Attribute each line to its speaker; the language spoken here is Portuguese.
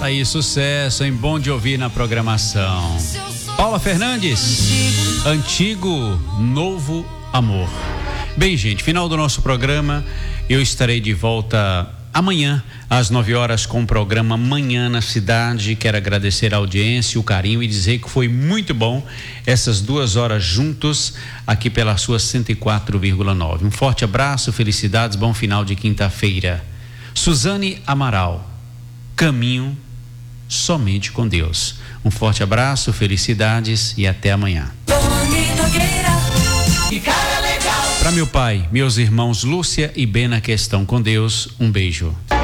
Speaker 1: aí, sucesso, hein? Bom de ouvir na programação. Paula Fernandes, Antigo, Novo Amor. Bem, gente, final do nosso programa. Eu estarei de volta amanhã, às 9 horas, com o programa Manhã na Cidade. Quero agradecer a audiência, o carinho e dizer que foi muito bom essas 2 horas juntos aqui pela sua 104,9. Um forte abraço, felicidades, bom final de quinta-feira. Suzane Amaral, Caminho Somente com Deus. Um forte abraço, felicidades e até amanhã. Para meu pai, meus irmãos Lúcia e Bena que estão com Deus, um beijo.